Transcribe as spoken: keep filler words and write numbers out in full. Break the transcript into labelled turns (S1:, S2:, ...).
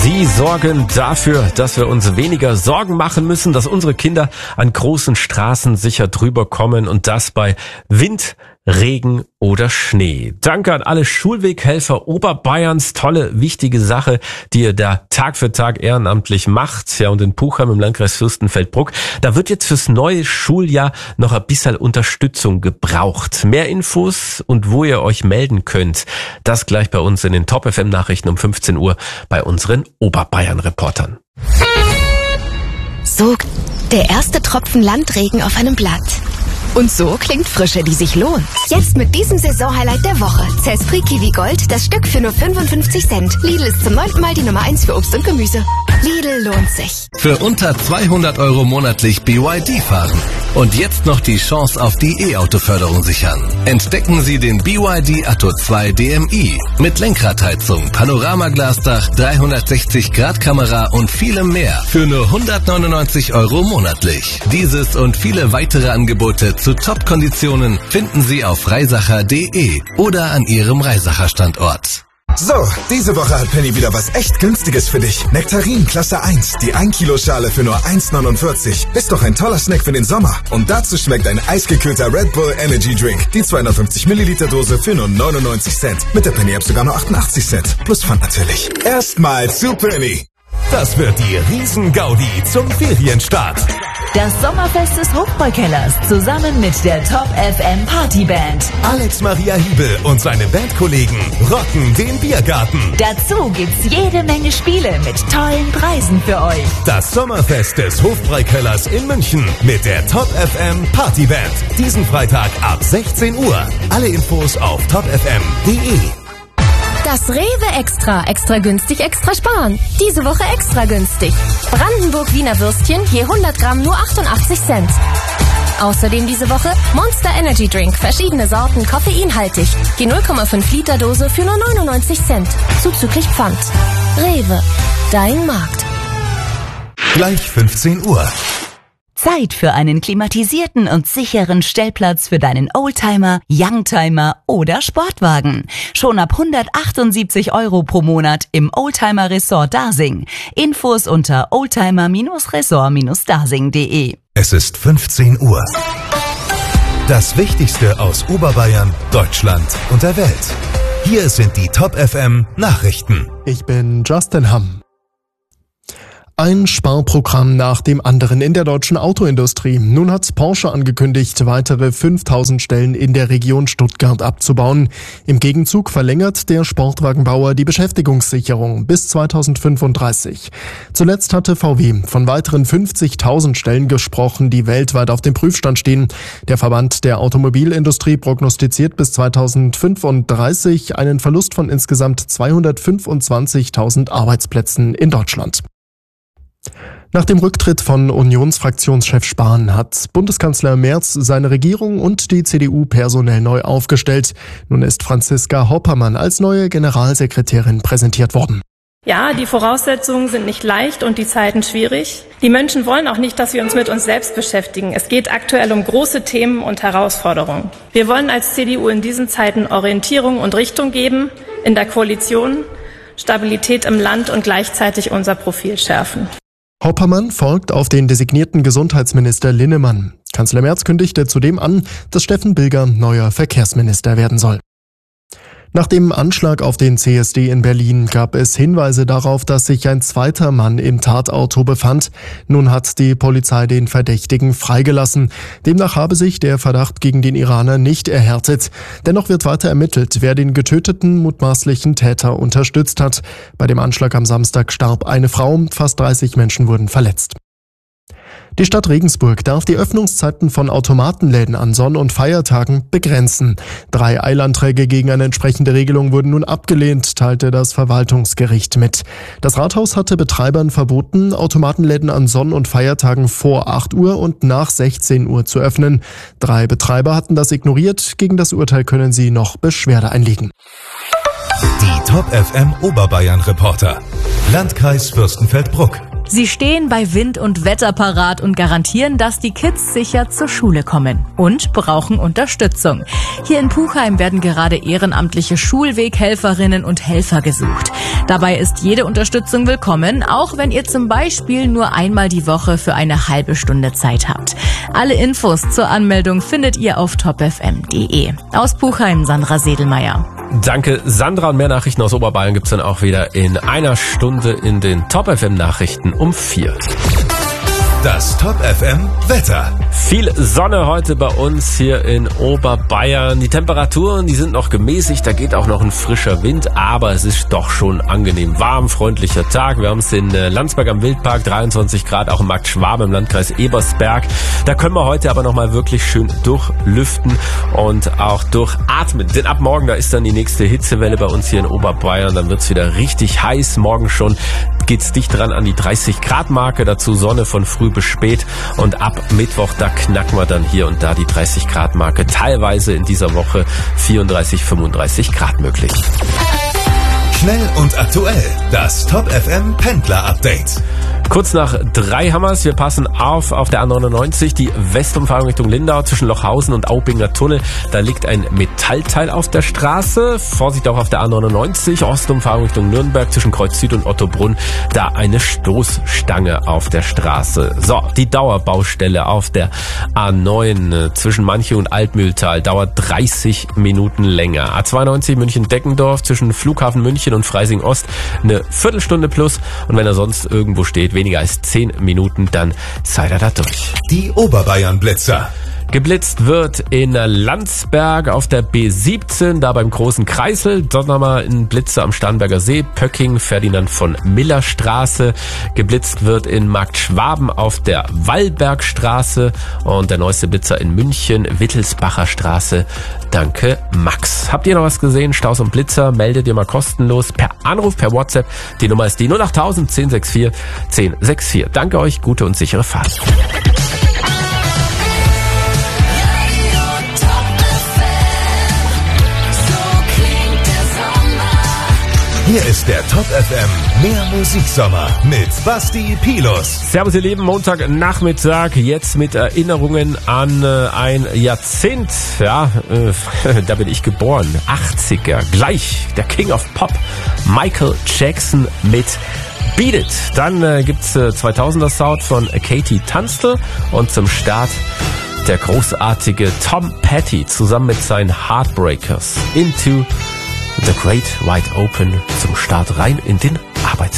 S1: Die sorgen dafür, dass wir uns weniger Sorgen machen müssen, dass unsere Kinder an großen Straßen sicher drüber kommen und das bei Wind, Regen oder Schnee. Danke an alle Schulweghelfer Oberbayerns. Tolle, wichtige Sache, die ihr da Tag für Tag ehrenamtlich macht. Ja, und in Puchheim im Landkreis Fürstenfeldbruck, da wird jetzt fürs neue Schuljahr noch ein bisschen Unterstützung gebraucht. Mehr Infos und wo ihr euch melden könnt, das gleich bei uns in den Top F M Nachrichten um fünfzehn Uhr bei unseren Oberbayern-Reportern.
S2: So, der erste Tropfen Landregen auf einem Blatt. Und so klingt Frische, die sich lohnt. Jetzt mit diesem Saisonhighlight der Woche. Zespri Kiwi Gold, das Stück für nur fünfundfünfzig Cent. Lidl ist zum neunten Mal die Nummer eins für Obst und Gemüse. Lidl lohnt sich.
S3: Für unter zweihundert Euro monatlich B Y D fahren. Und jetzt noch die Chance auf die E-Auto-Förderung sichern. Entdecken Sie den B Y D Atto zwei D M I. Mit Lenkradheizung, Panoramaglasdach, dreihundertsechzig Grad Kamera und vielem mehr. Für nur hundertneunundneunzig Euro monatlich. Dieses und viele weitere Angebote zu Top-Konditionen finden Sie auf reisacher punkt de oder an Ihrem Reisacher Standort.
S4: So, diese Woche hat Penny wieder was echt Günstiges für dich. Nektarin Klasse eins, die ein Kilo Schale für nur eins neunundvierzig. Ist doch ein toller Snack für den Sommer. Und dazu schmeckt ein eisgekühlter Red Bull Energy Drink. Die zweihundertfünfzig Milliliter Dose für nur neunundneunzig Cent. Mit der Penny App sogar nur achtundachtzig Cent. Plus Pfand natürlich. Erstmal zu Penny.
S5: Das wird die Riesen-Gaudi zum Ferienstart.
S6: Das Sommerfest des Hofbräukellers zusammen mit der Top F M Partyband.
S5: Alex Maria Hiebel und seine Bandkollegen rocken den Biergarten.
S6: Dazu gibt's jede Menge Spiele mit tollen Preisen für euch.
S5: Das Sommerfest des Hofbräukellers in München mit der Top F M Partyband. Diesen Freitag ab sechzehn Uhr. Alle Infos auf top f m punkt de.
S7: Das Rewe Extra. Extra günstig, extra sparen. Diese Woche extra günstig. Brandenburg Wiener Würstchen, je hundert Gramm nur achtundachtzig Cent. Außerdem diese Woche Monster Energy Drink. Verschiedene Sorten, koffeinhaltig. Je null Komma fünf Liter Dose für nur neunundneunzig Cent. Zuzüglich Pfand. Rewe. Dein Markt.
S5: Gleich fünfzehn Uhr.
S6: Zeit für einen klimatisierten und sicheren Stellplatz für deinen Oldtimer, Youngtimer oder Sportwagen. Schon ab hundertachtundsiebzig Euro pro Monat im Oldtimer Resort Dasing. Infos unter oldtimer Resort dasing punkt de.
S5: Es ist fünfzehn Uhr. Das Wichtigste aus Oberbayern, Deutschland und der Welt. Hier sind die Top F M Nachrichten.
S8: Ich bin Justin Hamm. Ein Sparprogramm nach dem anderen in der deutschen Autoindustrie. Nun hat Porsche angekündigt, weitere fünftausend Stellen in der Region Stuttgart abzubauen. Im Gegenzug verlängert der Sportwagenbauer die Beschäftigungssicherung bis zweitausendfünfunddreißig. Zuletzt hatte V W von weiteren fünfzigtausend Stellen gesprochen, die weltweit auf dem Prüfstand stehen. Der Verband der Automobilindustrie prognostiziert bis zweitausendfünfunddreißig einen Verlust von insgesamt zweihundertfünfundzwanzigtausend Arbeitsplätzen in Deutschland. Nach dem Rücktritt von Unionsfraktionschef Spahn hat Bundeskanzler Merz seine Regierung und die C D U personell neu aufgestellt. Nun ist Franziska Hoppermann als neue Generalsekretärin präsentiert worden.
S9: Ja, die Voraussetzungen sind nicht leicht und die Zeiten schwierig. Die Menschen wollen auch nicht, dass wir uns mit uns selbst beschäftigen. Es geht aktuell um große Themen und Herausforderungen. Wir wollen als C D U in diesen Zeiten Orientierung und Richtung geben, in der Koalition, Stabilität im Land und gleichzeitig unser Profil schärfen.
S8: Hoppermann folgt auf den designierten Gesundheitsminister Linnemann. Kanzler Merz kündigte zudem an, dass Steffen Bilger neuer Verkehrsminister werden soll. Nach dem Anschlag auf den C S D in Berlin gab es Hinweise darauf, dass sich ein zweiter Mann im Tatauto befand. Nun hat die Polizei den Verdächtigen freigelassen. Demnach habe sich der Verdacht gegen den Iraner nicht erhärtet. Dennoch wird weiter ermittelt, wer den getöteten mutmaßlichen Täter unterstützt hat. Bei dem Anschlag am Samstag starb eine Frau, fast dreißig Menschen wurden verletzt. Die Stadt Regensburg darf die Öffnungszeiten von Automatenläden an Sonn- und Feiertagen begrenzen. Drei Eilanträge gegen eine entsprechende Regelung wurden nun abgelehnt, teilte das Verwaltungsgericht mit. Das Rathaus hatte Betreibern verboten, Automatenläden an Sonn- und Feiertagen vor acht Uhr und nach sechzehn Uhr zu öffnen. Drei Betreiber hatten das ignoriert. Gegen das Urteil können sie noch Beschwerde einlegen.
S5: Die Top F M Oberbayern Reporter. Landkreis Fürstenfeldbruck.
S10: Sie stehen bei Wind und Wetter parat und garantieren, dass die Kids sicher zur Schule kommen und brauchen Unterstützung. Hier in Puchheim werden gerade ehrenamtliche Schulweghelferinnen und Helfer gesucht. Dabei ist jede Unterstützung willkommen, auch wenn ihr zum Beispiel nur einmal die Woche für eine halbe Stunde Zeit habt. Alle Infos zur Anmeldung findet ihr auf top f m punkt d e. Aus Puchheim, Sandra Sedelmeier.
S1: Danke, Sandra. Und mehr Nachrichten aus Oberbayern gibt's dann auch wieder in einer Stunde in den Top F M Nachrichten um vier.
S5: Das Top F M Wetter.
S1: Viel Sonne heute bei uns hier in Oberbayern. Die Temperaturen, die sind noch gemäßigt, da geht auch noch ein frischer Wind, aber es ist doch schon angenehm warm, freundlicher Tag. Wir haben es in Landsberg am Wildpark, dreiundzwanzig Grad, auch im Markt Schwaben im Landkreis Ebersberg. Da können wir heute aber nochmal wirklich schön durchlüften und auch durchatmen. Denn ab morgen, da ist dann die nächste Hitzewelle bei uns hier in Oberbayern. Dann wird's wieder richtig heiß. Morgen schon geht's dicht dran an die dreißig Grad Marke. Dazu Sonne von früh bis spät. Und ab Mittwoch, da knacken wir dann hier und da die dreißig Grad Marke. Teilweise in dieser Woche vierunddreißig, fünfunddreißig Grad möglich.
S5: Schnell und aktuell. Das Top F M Pendler Update.
S1: Kurz nach drei haben wir's. Wir passen auf auf der A neunundneunzig, die Westumfahrung Richtung Lindau zwischen Lochhausen und Aubinger Tunnel. Da liegt ein Metallteil auf der Straße. Vorsicht auch auf der A neunundneunzig, Ostumfahrung Richtung Nürnberg zwischen Kreuz Süd und Ottobrunn. Da eine Stoßstange auf der Straße. So, die Dauerbaustelle auf der A neun zwischen Manche und Altmühltal dauert dreißig Minuten länger. A zweiundneunzig München-Deckendorf zwischen Flughafen München und Freising Ost eine Viertelstunde plus. Und wenn er sonst irgendwo steht, weniger als zehn Minuten, dann seid ihr da durch.
S5: Die Oberbayern-Blitzer.
S1: Geblitzt wird in Landsberg auf der B siebzehn, da beim Großen Kreisel. Dort haben wir einen Blitzer am Starnberger See, Pöcking, Ferdinand von Miller Straße. Geblitzt wird in Markt Schwaben auf der Wallbergstraße und der neueste Blitzer in München, Wittelsbacher Straße. Danke, Max. Habt ihr noch was gesehen? Staus und Blitzer, meldet ihr mal kostenlos per Anruf, per WhatsApp. Die Nummer ist die null acht null null eins null sechs vier eins null sechs vier. Danke euch, gute und sichere Fahrt.
S5: Hier ist der Top F M Mehr Musiksommer mit Basti Pilus.
S1: Servus ihr Lieben, Montagnachmittag, jetzt mit Erinnerungen an äh, ein Jahrzehnt. Ja, äh, da bin ich geboren, achtziger, gleich der King of Pop, Michael Jackson mit Beat It. Dann äh, gibt's äh, zweitausender Sound von Katie Tunstall und zum Start der großartige Tom Petty zusammen mit seinen Heartbreakers Into The Great Wide Open zum Start rein in den Arbeitsalltag.